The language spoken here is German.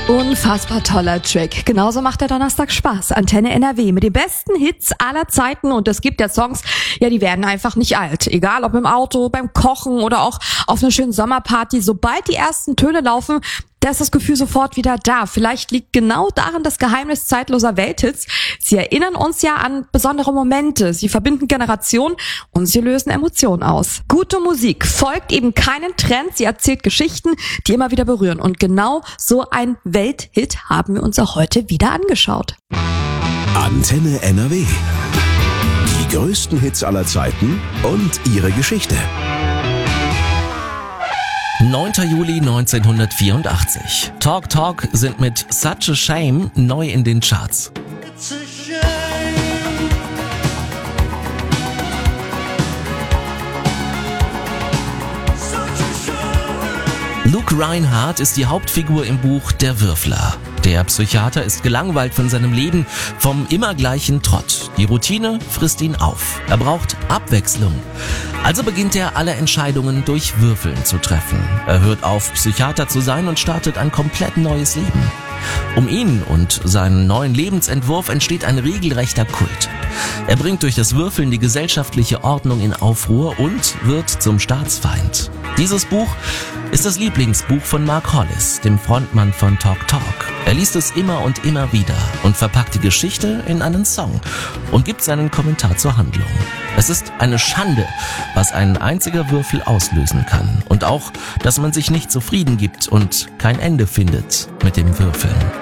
Unfassbar toller Track. Genauso macht der Donnerstag Spaß. Antenne NRW mit den besten Hits aller Zeiten. Und es gibt ja Songs, die werden einfach nicht alt. Egal ob im Auto, beim Kochen oder auch auf einer schönen Sommerparty. Sobald die ersten Töne laufen, da ist das Gefühl sofort wieder da. Vielleicht liegt genau darin das Geheimnis zeitloser Welthits. Sie erinnern uns ja an besondere Momente. Sie verbinden Generationen und sie lösen Emotionen aus. Gute Musik folgt eben keinen Trend. Sie erzählt Geschichten, die immer wieder berühren. Und genau so ein Welthit haben wir uns auch heute wieder angeschaut. Antenne NRW. Die größten Hits aller Zeiten und ihre Geschichte. 9. Juli 1984. Talk Talk sind mit Such a Shame neu in den Charts. Luke Reinhardt ist die Hauptfigur im Buch Der Würfler. Der Psychiater ist gelangweilt von seinem Leben, vom immer gleichen Trott. Die Routine frisst ihn auf. Er braucht Abwechslung. Also beginnt er, alle Entscheidungen durch Würfeln zu treffen. Er hört auf, Psychiater zu sein und startet ein komplett neues Leben. Um ihn und seinen neuen Lebensentwurf entsteht ein regelrechter Kult. Er bringt durch das Würfeln die gesellschaftliche Ordnung in Aufruhr und wird zum Staatsfeind. Dieses Buch ist das Lieblingsbuch von Mark Hollis, dem Frontmann von Talk Talk. Er liest es immer und immer wieder und verpackt die Geschichte in einen Song und gibt seinen Kommentar zur Handlung. Es ist eine Schande, was ein einziger Würfel auslösen kann. Und auch, dass man sich nicht zufrieden gibt und kein Ende findet mit dem Würfeln.